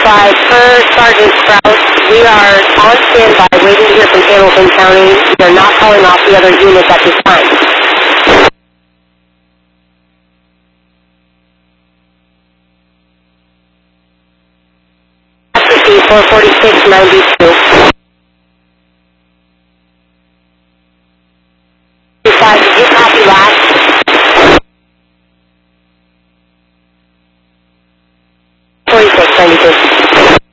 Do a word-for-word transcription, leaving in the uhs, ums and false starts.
five, per Sergeant Sprouse, we are on standby waiting to hear from Hamilton County. We are not calling off the other units at this time. four forty-six ninety-two. five, did you copy last?